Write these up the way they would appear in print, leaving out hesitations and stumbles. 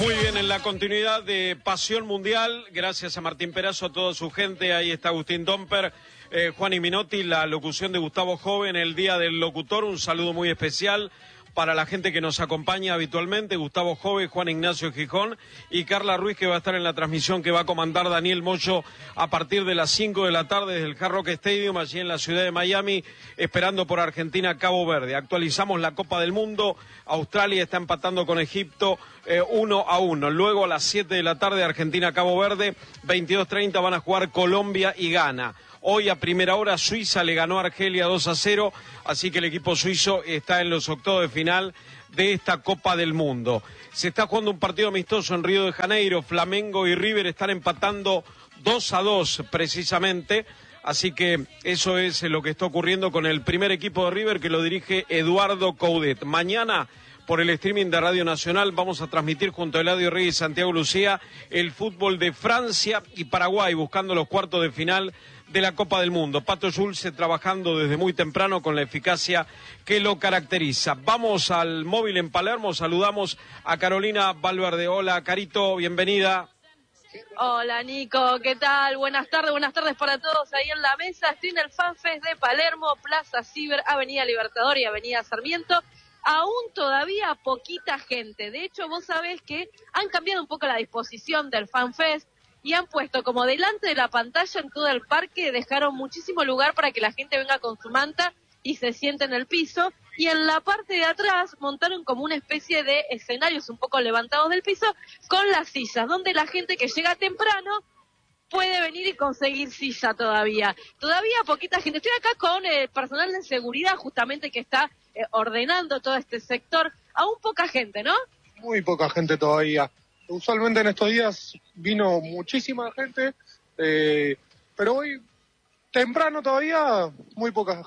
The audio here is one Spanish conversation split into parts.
Muy bien, en la continuidad de Pasión Mundial, gracias a Martín Perazo, a toda su gente, ahí está Agustín Domper, Juan y Minotti, la locución de Gustavo Joven, el Día del Locutor, un saludo muy especial para la gente que nos acompaña habitualmente, Gustavo Joven, Juan Ignacio Gijón y Carla Ruiz, que va a estar en la transmisión que va a comandar Daniel Moyo a partir de las 5 de la tarde desde el Hard Rock Stadium, allí en la ciudad de Miami, esperando por Argentina, Cabo Verde. Actualizamos la Copa del Mundo, Australia está empatando con Egipto 1-1. Luego a las 7 de la tarde, Argentina, Cabo Verde, 22:30 van a jugar Colombia y Ghana. Hoy a primera hora Suiza le ganó a Argelia 2-0, así que el equipo suizo está en los octavos de final de esta Copa del Mundo. Se está jugando un partido amistoso en Río de Janeiro, Flamengo y River están empatando 2-2 precisamente, así que eso es lo que está ocurriendo con el primer equipo de River que lo dirige Eduardo Coudet. Mañana, por el streaming de Radio Nacional, vamos a transmitir junto a Eladio Reyes y Santiago Lucía el fútbol de Francia y Paraguay, buscando los cuartos de final de la Copa del Mundo. Pato Schulze trabajando desde muy temprano con la eficacia que lo caracteriza. Vamos al móvil en Palermo, saludamos a Carolina Valverde. Hola, Carito, bienvenida. Hola, Nico, ¿qué tal? Buenas tardes para todos ahí en la mesa. Estoy en el FanFest de Palermo, Plaza Ciber, Avenida Libertador y Avenida Sarmiento. Aún todavía poquita gente. De hecho, vos sabés que han cambiado un poco la disposición del FanFest y han puesto como delante de la pantalla en todo el parque, dejaron muchísimo lugar para que la gente venga con su manta y se siente en el piso. Y en la parte de atrás montaron como una especie de escenarios un poco levantados del piso con las sillas, donde la gente que llega temprano puede venir y conseguir silla todavía. Todavía poquita gente. Estoy acá con el personal de seguridad justamente que está ordenando todo este sector. Aún poca gente, ¿no? Muy poca gente todavía. Usualmente en estos días vino muchísima gente, pero hoy temprano todavía muy poca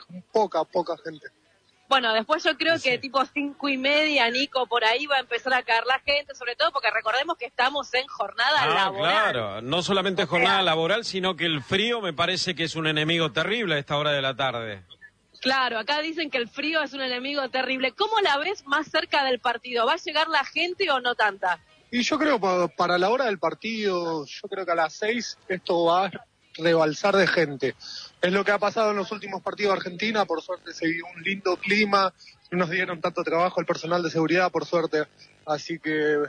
gente. Bueno, después yo creo que tipo 5:30, Nico, por ahí va a empezar a caer la gente, sobre todo porque recordemos que estamos en jornada laboral. Claro, no solamente jornada laboral, sino que el frío me parece que es un enemigo terrible a esta hora de la tarde. Claro, acá dicen que el frío es un enemigo terrible. ¿Cómo la ves más cerca del partido? ¿Va a llegar la gente o no tanta? Y yo creo para la hora del partido, yo creo que a las 6 esto va a rebalsar de gente. Es lo que ha pasado en los últimos partidos de Argentina, por suerte se vio un lindo clima, no nos dieron tanto trabajo el personal de seguridad, por suerte. Así que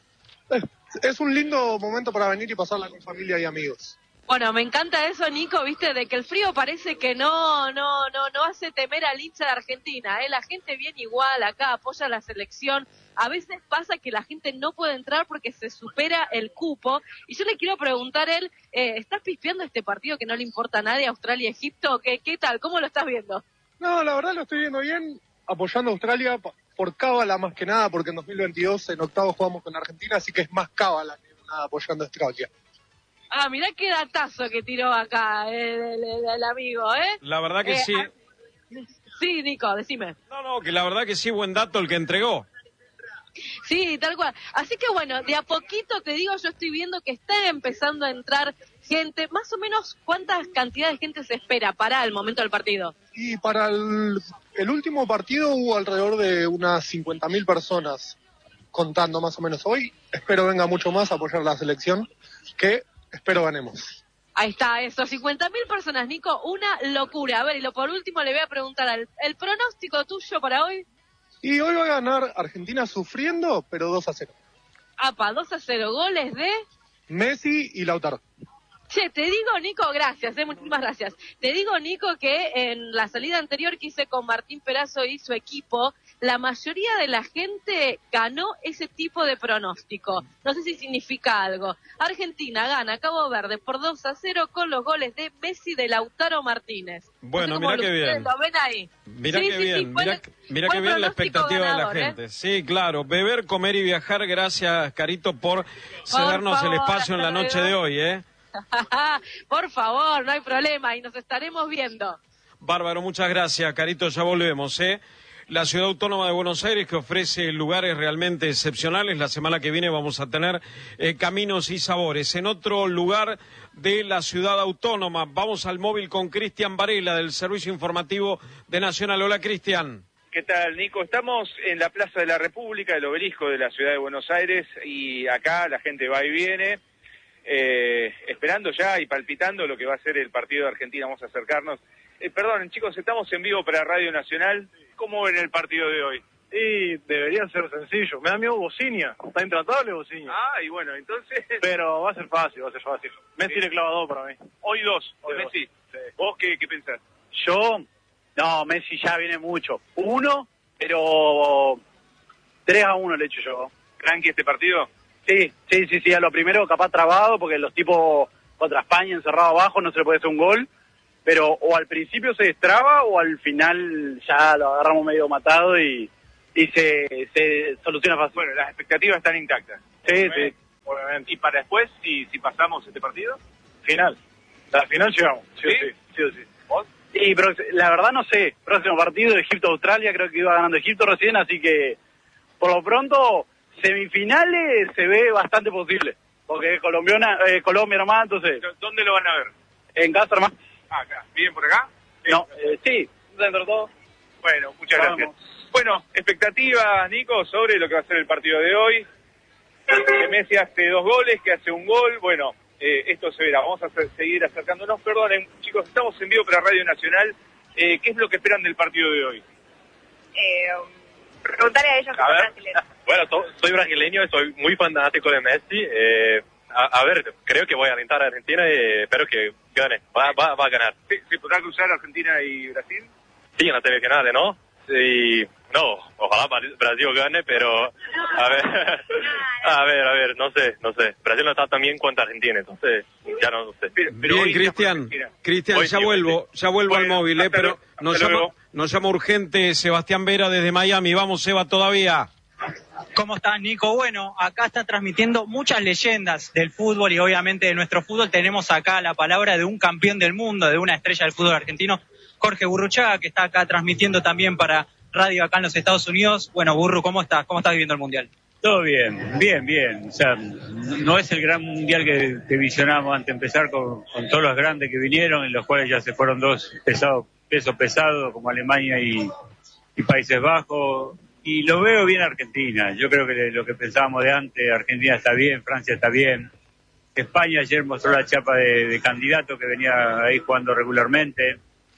es un lindo momento para venir y pasarla con familia y amigos. Bueno, me encanta eso, Nico, viste, de que el frío parece que no hace temer al hincha de Argentina, La gente viene igual acá, apoya la selección. A veces pasa que la gente no puede entrar porque se supera el cupo. Y yo le quiero preguntar a él, ¿estás pispeando este partido que no le importa a nadie, Australia-Egipto? ¿Qué tal? ¿Cómo lo estás viendo? No, la verdad lo estoy viendo bien, apoyando a Australia por cábala más que nada, porque en 2022 en octavos jugamos con Argentina, así que es más cábala que nada apoyando a Australia. Ah, mirá qué datazo que tiró acá el amigo, ¿eh? La verdad que sí. Sí, Nico, decime. No, que la verdad que sí, buen dato el que entregó. Sí, tal cual. Así que bueno, de a poquito te digo, yo estoy viendo que está empezando a entrar gente. Más o menos, ¿cuántas cantidades de gente se espera para el momento del partido? Y para el último partido hubo alrededor de unas 50.000 personas, contando más o menos. Hoy espero venga mucho más a apoyar la selección, que espero ganemos. Ahí está, eso, 50.000 personas, Nico, una locura. A ver, y por último le voy a preguntar el pronóstico tuyo para hoy. Y hoy va a ganar Argentina sufriendo, pero 2-0. Apa, 2-0, goles de Messi y Lautaro. Che, te digo, Nico, gracias, muchísimas gracias. Te digo, Nico, que en la salida anterior que hice con Martín Perazo y su equipo, la mayoría de la gente ganó ese tipo de pronóstico. No sé si significa algo. Argentina gana Cabo Verde por 2-0 con los goles de Messi, de Lautaro Martínez. Bueno, mirá qué bien. ¿Lo ven ahí? Mirá qué bien, mirá qué bien la expectativa ganador, de la gente. Sí, claro, beber, comer y viajar. Gracias, Carito, por cedernos el espacio en la noche de hoy, Por favor, no hay problema y nos estaremos viendo. Bárbaro, muchas gracias, Carito, ya volvemos, La Ciudad Autónoma de Buenos Aires, que ofrece lugares realmente excepcionales. La semana que viene vamos a tener Caminos y Sabores. En otro lugar de la Ciudad Autónoma, vamos al móvil con Cristian Varela, del Servicio Informativo de Nacional. Hola, Cristian. ¿Qué tal, Nico? Estamos en la Plaza de la República, el obelisco de la ciudad de Buenos Aires, y acá la gente va y viene, esperando ya y palpitando lo que va a ser el partido de Argentina. Vamos a acercarnos. Perdón, chicos, estamos en vivo para Radio Nacional. ¿Cómo ven el partido de hoy? Y debería ser sencillo. Me da miedo Bociña. Está intratable Bociña. Y bueno, entonces... Pero va a ser fácil, Messi le clava 2 para mí. Hoy 2, Hoy de Messi. Sí. ¿Vos qué pensás? No, Messi ya viene mucho. 1, pero 3-1 le echo yo. ¿Tranqui este partido? Sí, a lo primero capaz trabado, porque los tipos contra España encerrado abajo no se le puede hacer un gol, pero o al principio se destraba o al final ya lo agarramos medio matado y se soluciona fácil. Bueno, las expectativas están intactas. Sí. Obviamente. ¿Y para después, si pasamos este partido? Final. La final llegamos. Sí. ¿Vos? Sí, pero la verdad no sé. Próximo partido de Egipto-Australia, creo que iba ganando Egipto recién, así que por lo pronto semifinales se ve bastante posible. Porque Colombia nomás, entonces... ¿Dónde lo van a ver? En casa nomás. Acá. ¿Viven por acá? No, sí, dentro de todo. Bueno, muchas gracias. Bueno, expectativas, Nico, sobre lo que va a ser el partido de hoy. Que Messi hace 2 goles, que hace 1 gol. Bueno, esto se verá. Vamos a seguir acercándonos. Perdonen, chicos, estamos en vivo para Radio Nacional. ¿Qué es lo que esperan del partido de hoy? Preguntarle a ellos como brasileños. Bueno, soy brasileño y soy muy fanático de Messi. A ver, creo que voy a alentar a Argentina y espero que gane. Va a ganar. ¿Se podrá cruzar Argentina y Brasil? Sí, en la semifinales, ¿no? Y no, ojalá Brasil gane, pero a ver, no sé. Brasil no está tan bien cuanto Argentina, entonces ya no sé. Pero bien, Cristian, ya vuelvo al móvil, pero nos llama urgente Sebastián Vera desde Miami. Vamos, Seba, todavía. ¿Cómo estás, Nico? Bueno, acá está transmitiendo muchas leyendas del fútbol y obviamente de nuestro fútbol. Tenemos acá la palabra de un campeón del mundo, de una estrella del fútbol argentino, Jorge Burruchaga, que está acá transmitiendo también para radio acá en los Estados Unidos. Bueno, Burru, ¿cómo estás? ¿Cómo estás viviendo el Mundial? Todo bien. O sea, no es el gran Mundial que visionamos antes de empezar con todos los grandes que vinieron, en los cuales ya se fueron 2 pesos pesados, como Alemania y Países Bajos. Y lo veo bien Argentina. Yo creo que lo que pensábamos de antes, Argentina está bien, Francia está bien. España ayer mostró la chapa de candidato que venía ahí jugando regularmente.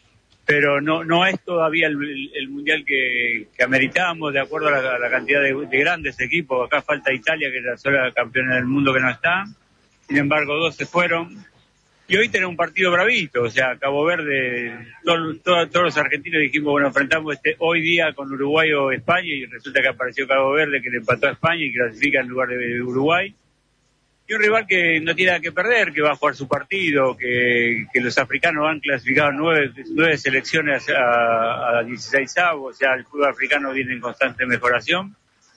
Pero no es todavía el mundial que ameritamos de acuerdo a la cantidad de grandes equipos. Acá falta Italia, que es la sola campeona del mundo que no está. Sin embargo, 2 se fueron. Y hoy tenemos un partido bravito, o sea, Cabo Verde, todos los argentinos dijimos, bueno, enfrentamos hoy día con Uruguay o España, y resulta que apareció Cabo Verde, que le empató a España y clasifica en lugar de Uruguay. Y un rival que no tiene nada que perder, que va a jugar su partido, que los africanos han clasificado 9 selecciones a 16avos, o sea, el fútbol africano viene en constante mejoración.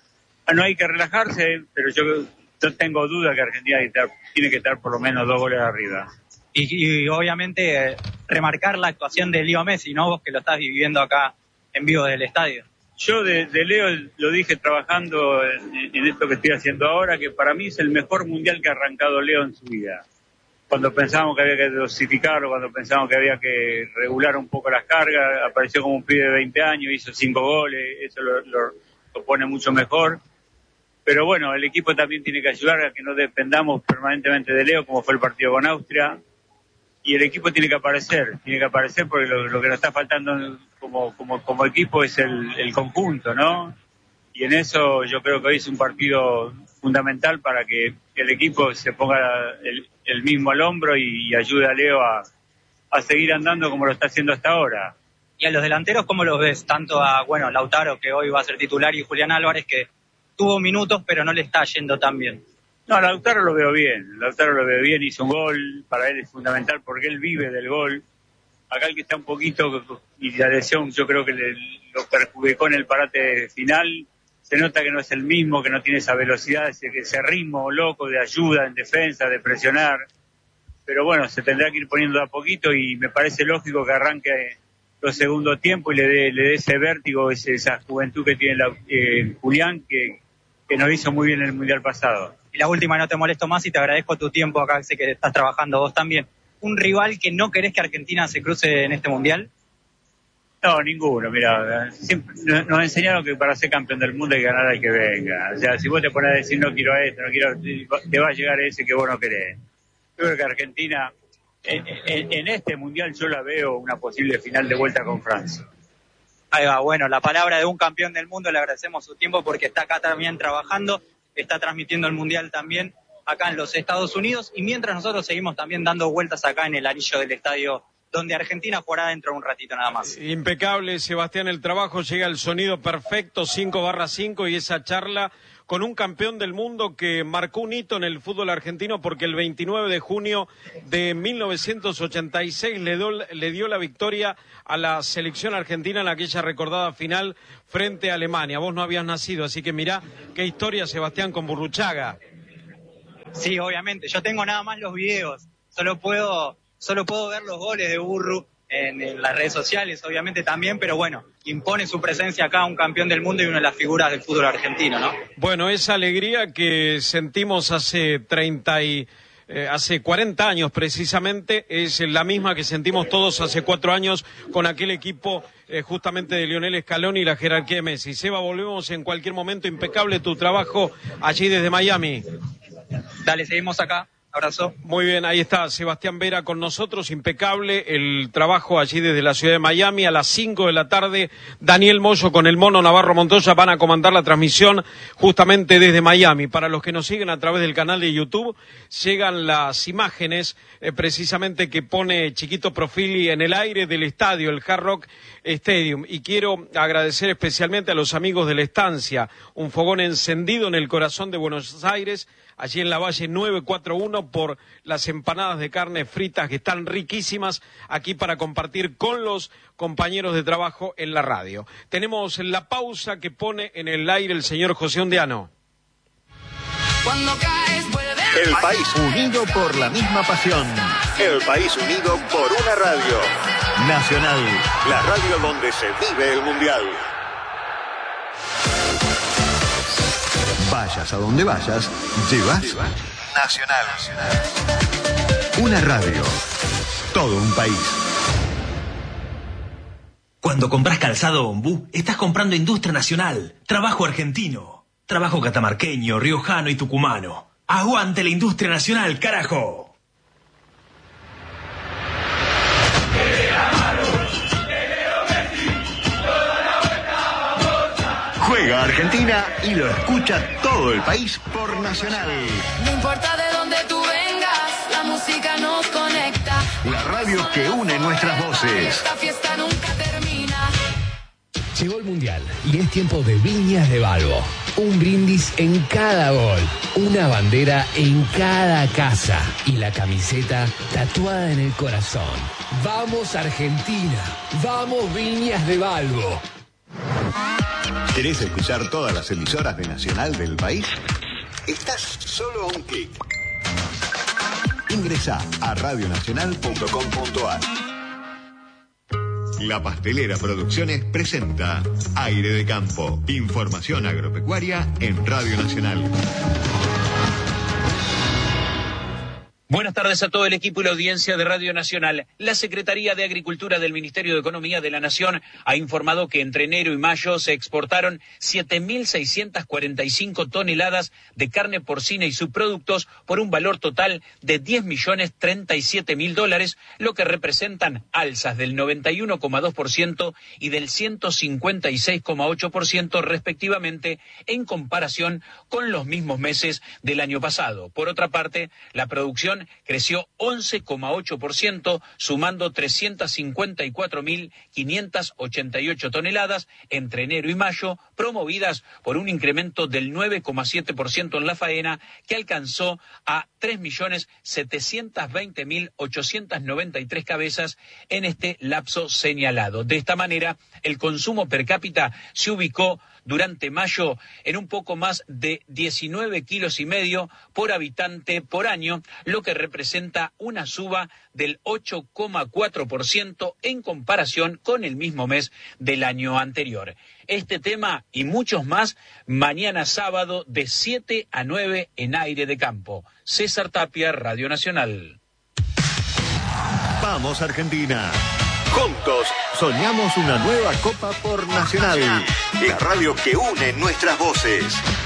No hay que relajarse, pero yo tengo duda que Argentina tiene que estar por lo menos 2 goles arriba. Y obviamente remarcar la actuación de Leo Messi, ¿no? Vos que lo estás viviendo acá en vivo del estadio. Yo de Leo lo dije trabajando en esto que estoy haciendo ahora, que para mí es el mejor mundial que ha arrancado Leo en su vida. Cuando pensábamos que había que dosificarlo, cuando pensábamos que había que regular un poco las cargas, apareció como un pibe de 20 años, hizo 5 goles, eso lo pone mucho mejor. Pero bueno, el equipo también tiene que ayudar a que no dependamos permanentemente de Leo, como fue el partido con Austria. Y el equipo tiene que aparecer porque lo que nos está faltando como equipo es el conjunto, ¿no? Y en eso yo creo que hoy es un partido fundamental para que el equipo se ponga el mismo al hombro y ayude a Leo a seguir andando como lo está haciendo hasta ahora. Y a los delanteros, ¿cómo los ves? Tanto a, Lautaro, que hoy va a ser titular, y Julián Álvarez, que tuvo minutos pero no le está yendo tan bien. No, Lautaro lo veo bien, hizo un gol, para él es fundamental porque él vive del gol. Acá el que está un poquito, y la lesión yo creo que lo perjudicó en el parate final, se nota que no es el mismo, que no tiene esa velocidad, ese ritmo loco de ayuda en defensa, de presionar. Pero bueno, se tendrá que ir poniendo de a poquito y me parece lógico que arranque los segundos tiempos y le dé ese vértigo, esa juventud que tiene Julián, que nos hizo muy bien en el Mundial pasado. Y la última, no te molesto más y te agradezco tu tiempo acá, sé que estás trabajando vos también. ¿Un rival que no querés que Argentina se cruce en este Mundial? No, ninguno. Mira, nos enseñaron que para ser campeón del mundo hay que ganar al que venga. O sea, si vos te pones a decir no quiero esto, no quiero, te va a llegar ese que vos no querés. Yo creo que Argentina, en este mundial yo la veo una posible final de vuelta con Francia. Ahí va, bueno, la palabra de un campeón del mundo, le agradecemos su tiempo porque está acá también trabajando, está transmitiendo el mundial también acá en los Estados Unidos, y mientras nosotros seguimos también dando vueltas acá en el anillo del estadio donde Argentina jugará dentro de un ratito nada más. Impecable, Sebastián, el trabajo, llega el sonido perfecto, 5/5, y esa charla con un campeón del mundo que marcó un hito en el fútbol argentino porque el 29 de junio de 1986 le dio la victoria a la selección argentina en aquella recordada final frente a Alemania. Vos no habías nacido, así que mirá qué historia, Sebastián, con Burruchaga. Sí, obviamente, yo tengo nada más los videos, solo puedo ver los goles de Burru en las redes sociales, obviamente también, pero bueno, impone su presencia acá un campeón del mundo y una de las figuras del fútbol argentino, ¿no? Bueno, esa alegría que sentimos hace 40 años precisamente, es la misma que sentimos todos hace 4 años con aquel equipo justamente de Lionel Scaloni y la jerarquía de Messi. Seba, volvemos en cualquier momento, impecable tu trabajo allí desde Miami. Dale, seguimos acá. Abrazo. Muy bien, ahí está Sebastián Vera con nosotros, impecable el trabajo allí desde la ciudad de Miami. A las 5 de la tarde, Daniel Moyo con el Mono Navarro Montoya van a comandar la transmisión justamente desde Miami. Para los que nos siguen a través del canal de YouTube, llegan las imágenes precisamente que pone Chiquito Profili en el aire del estadio, el Hard Rock Stadium. Y quiero agradecer especialmente a los amigos de La Estancia, un fogón encendido en el corazón de Buenos Aires, allí en la Valle 941, por las empanadas de carne fritas que están riquísimas aquí para compartir con los compañeros de trabajo en la radio. Tenemos la pausa que pone en el aire el señor José Ondiano. El país unido por la misma pasión. El país unido por una radio. Nacional, la radio donde se vive el mundial. Vayas a donde vayas, llevas Nacional. Una radio, todo un país. Cuando compras calzado Ombú, estás comprando industria nacional, trabajo argentino, trabajo catamarqueño, riojano y tucumano. ¡Aguante la industria nacional, carajo! Juega Argentina y lo escucha todo el país por Nacional. No importa de dónde tú vengas, la música nos conecta. La radio que une nuestras voces. Esta fiesta nunca termina. Llegó el Mundial y es tiempo de Viñas de Balbo. Un brindis en cada gol, una bandera en cada casa y la camiseta tatuada en el corazón. ¡Vamos Argentina! ¡Vamos Viñas de Balbo! ¿Querés escuchar todas las emisoras de Nacional del país? Estás solo a un clic. Ingresá a radionacional.com.ar. La Pastelera Producciones presenta Aire de Campo. Información agropecuaria en Radio Nacional. Buenas tardes a todo el equipo y la audiencia de Radio Nacional. La Secretaría de Agricultura del Ministerio de Economía de la Nación ha informado que entre enero y mayo se exportaron 7.645 toneladas de carne porcina y subproductos por un valor total de $10.037.000, lo que representan alzas del 91,2% y del 156,8% respectivamente en comparación con los mismos meses del año pasado. Por otra parte, la producción creció 11,8%, sumando 354.588 toneladas entre enero y mayo, promovidas por un incremento del 9,7% en la faena, que alcanzó a 3.720.893 cabezas en este lapso señalado. De esta manera, el consumo per cápita se ubicó durante mayo en un poco más de 19,5 kilos por habitante por año, lo que representa una suba del 8,4% en comparación con el mismo mes del año anterior. Este tema y muchos más mañana sábado de 7 a 9 en Aire de Campo. César Tapia, Radio Nacional. Vamos Argentina. Juntos soñamos una nueva Copa por Nacional. La radio que une nuestras voces.